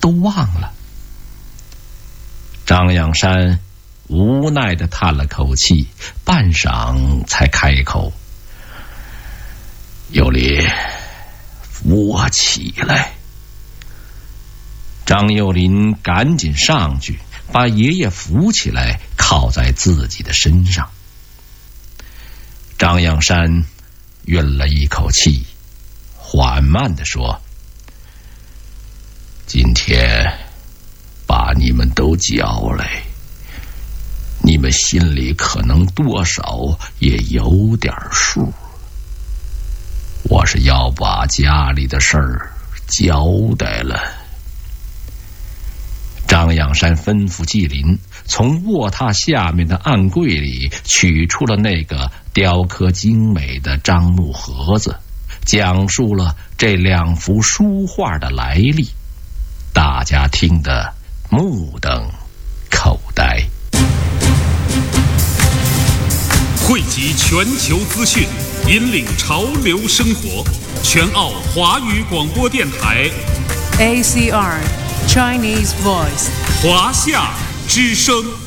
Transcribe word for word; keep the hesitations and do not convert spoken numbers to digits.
都忘了。张仰山无奈地叹了口气，半晌才开口：有理，扶我起来。张幼林赶紧上去，把爷爷扶起来，靠在自己的身上。张仰山运了一口气，缓慢地说：今天把你们都叫来，你们心里可能多少也有点数。我是要把家里的事儿交代了。张仰山吩咐纪灵从卧榻下面的暗柜里取出了那个雕刻精美的樟木盒子，讲述了这两幅书画的来历。大家听得目瞪口呆。 汇集全球资讯，引领潮流生活，全澳华语广播电台 A C R Chinese Voice 华夏之声。